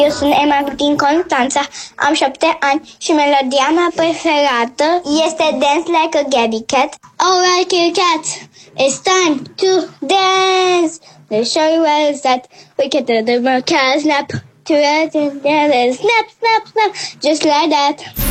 Eu sunt Emma din Constanța, am 7 ani și melodia mea preferată este Dance Like a Gabby Cat. Alright, kitty cats, it's time to dance. Let's show you well that we can do the cat snap. To it, snap, snap, snap, just like that.